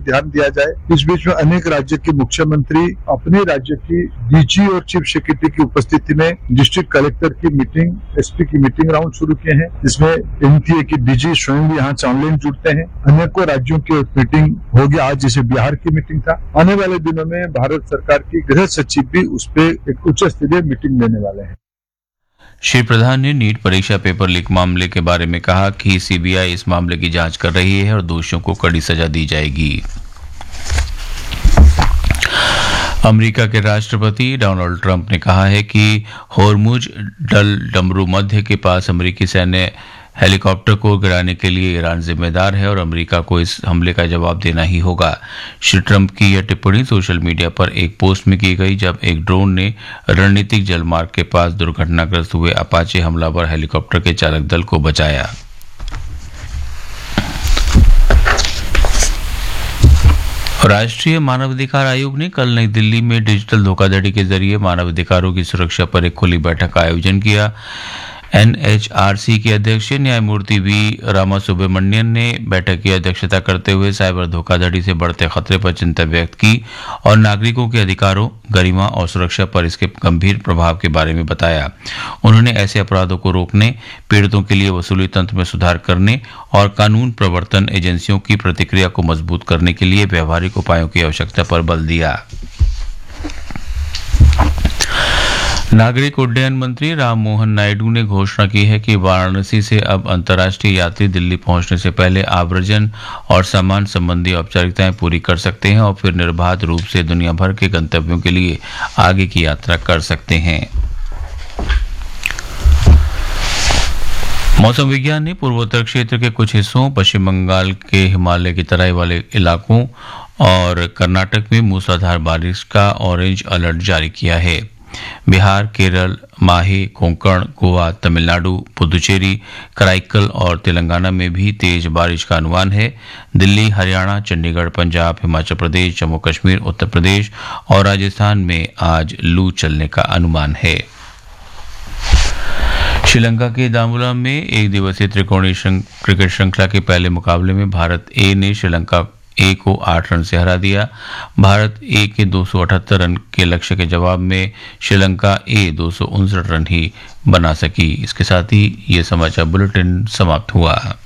ध्यान दिया जाए। इस बीच में अनेक राज्य के मुख्यमंत्री अपने राज्य की डीजी और चीफ सेक्रेटरी की उपस्थिति में डिस्ट्रिक्ट कलेक्टर की मीटिंग, एसपी की मीटिंग राउंड शुरू किए हैं, जिसमें एनटीए की डीजी स्वयं भी यहाँ ऑनलाइन जुड़ते हैं। अनेकों राज्यों की मीटिंग होगी आज, जैसे बिहार की मीटिंग था। आने वाले दिनों में भारत सरकार की गृह सचिव भी उस पर एक उच्च स्तरीय मीटिंग लेने वाले हैं। श्री प्रधान ने नीट परीक्षा पेपर लीक मामले के बारे में कहा कि सीबीआई इस मामले की जांच कर रही है और दोषियों को कड़ी सजा दी जाएगी। अमेरिका के राष्ट्रपति डोनाल्ड ट्रंप ने कहा है कि होर्मुज डल डमरू मध्य के पास अमेरिकी सैन्य हेलीकॉप्टर को गिराने के लिए ईरान जिम्मेदार है और अमेरिका को इस हमले का जवाब देना ही होगा। श्री ट्रंप की यह टिप्पणी सोशल मीडिया पर एक पोस्ट में की गई, जब एक ड्रोन ने रणनीतिक जलमार्ग के पास दुर्घटनाग्रस्त हुए अपाचे हमलावर हेलीकॉप्टर के चालक दल को बचाया। राष्ट्रीय मानवाधिकार आयोग ने कल नई दिल्ली में डिजिटल धोखाधड़ी के जरिए मानवाधिकारों की सुरक्षा पर एक खुली बैठक का आयोजन किया। एनएचआरसी के अध्यक्ष न्यायमूर्ति वी रामासुब्रमण्यन ने बैठक की अध्यक्षता करते हुए साइबर धोखाधड़ी से बढ़ते खतरे पर चिंता व्यक्त की और नागरिकों के अधिकारों, गरिमा और सुरक्षा पर इसके गंभीर प्रभाव के बारे में बताया। उन्होंने ऐसे अपराधों को रोकने, पीड़ितों के लिए वसूली तंत्र में सुधार करने और कानून प्रवर्तन एजेंसियों की प्रतिक्रिया को मजबूत करने के लिए व्यावहारिक उपायों की आवश्यकता पर बल दिया। नागरिक उड्डयन मंत्री राम मोहन नायडू ने घोषणा की है कि वाराणसी से अब अंतर्राष्ट्रीय यात्री दिल्ली पहुंचने से पहले आव्रजन और सामान संबंधी औपचारिकताएं पूरी कर सकते हैं और फिर निर्बाध रूप से दुनिया भर के गंतव्यों के लिए आगे की यात्रा कर सकते हैं। मौसम विज्ञान ने पूर्वोत्तर क्षेत्र के कुछ हिस्सों, पश्चिम बंगाल के हिमालय की तराई वाले इलाकों और कर्नाटक में मूसलाधार बारिश का ऑरेंज अलर्ट जारी किया है। बिहार, केरल, माहे, कोंकण, गोवा, तमिलनाडु, पुदुचेरी, कराईकल और तेलंगाना में भी तेज बारिश का अनुमान है। दिल्ली, हरियाणा, चंडीगढ़, पंजाब, हिमाचल प्रदेश, जम्मू कश्मीर, उत्तर प्रदेश और राजस्थान में आज लू चलने का अनुमान है। श्रीलंका के दामुला में एक दिवसीय त्रिकोणीय क्रिकेट श्रृंखला के पहले मुकाबले में भारत ए ने श्रीलंका ए को 8 रन से हरा दिया। भारत ए के 278 रन के लक्ष्य के जवाब में श्रीलंका ए 259 रन ही बना सकी। इसके साथ ही ये समाचार बुलेटिन समाप्त हुआ।